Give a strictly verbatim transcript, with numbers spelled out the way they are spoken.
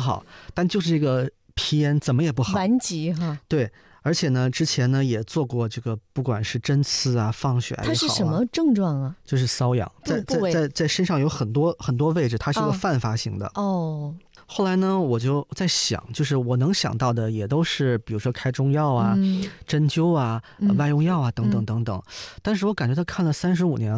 好，但就是这个皮炎怎么也不好， 顽疾哈。 对，而且呢，之前呢也做过这个，不管是针刺啊、放血也好、啊， 它是什么症状啊？ 就是瘙痒，在在在在身上有很多很多位置，它是一个泛发型的。 哦。 后来呢，我就在想，就是我能想到的也都是，比如说开中药啊、嗯、针灸啊、呃、外用药啊等等等等。嗯、但是我感觉他看了三十五年